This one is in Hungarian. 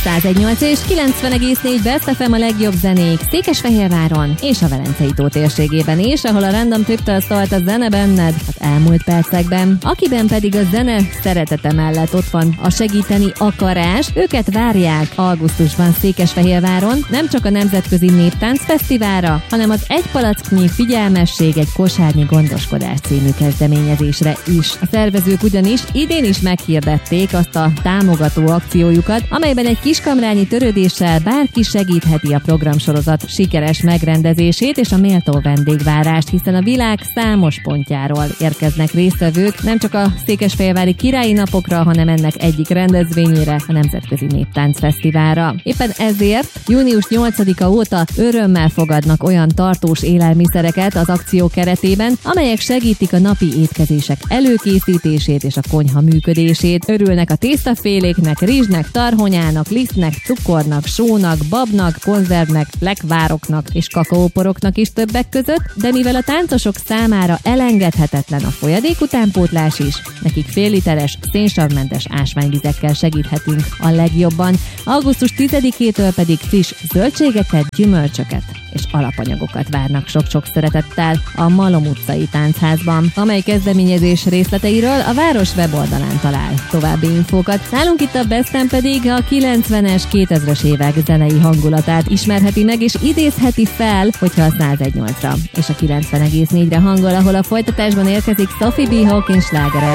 101.8 és 90.4 Best FM a legjobb zenék Székesfehérváron és a Velencei tó térségében is, ahol a Random Trip-től szólt a zene benned az elmúlt percekben. Akiben pedig a zene szeretete mellett ott van a segíteni akarás, őket várják augusztusban Székesfehérváron nem csak a Nemzetközi Néptánc Fesztiválra, hanem az Egy palacknyi figyelmesség, egy kosárnyi gondoskodás című kezdeményezésre is. A szervezők ugyanis idén is meghirdették azt a támogató akciójukat, amelyben egy kiskamrányi törődéssel bárki segítheti a programsorozat sikeres megrendezését és a méltó vendégvárást, hiszen a világ számos pontjáról érkeznek résztvevők, nem csak a székesfehérvári királyi napokra, hanem ennek egyik rendezvényére, a Nemzetközi Néptánc Fesztiválra. Éppen ezért június 8-a óta örömmel fogadnak olyan tartós élelmiszereket az akció keretében, amelyek segítik a napi étkezések előkészítését és a konyha működését. Örülnek a tésztaféléknek, rizsnek, tarhonyának, lisztnek, cukornak, sónak, babnak, konzervnek, lekvároknak és kakaóporoknak is többek között, de mivel a táncosok számára elengedhetetlen a folyadék utánpótlás is, nekik fél literes, szénsavmentes ásványvizekkel segíthetünk a legjobban. Augusztus 10-től pedig friss zöldségeket, gyümölcsöket és alapanyagokat várnak sok-sok szeretettel a Malom utcai táncházban, amely kezdeményezés részleteiről a város weboldalán talál további infókat. Nálunk itt a Besten pedig a 90-es, 2000-es évek zenei hangulatát ismerheti meg és idézheti fel, hogyha a 101.8-ra és a 90.4-re hangol, ahol a folytatásban érkezik Sophie B. Hawkins slágere.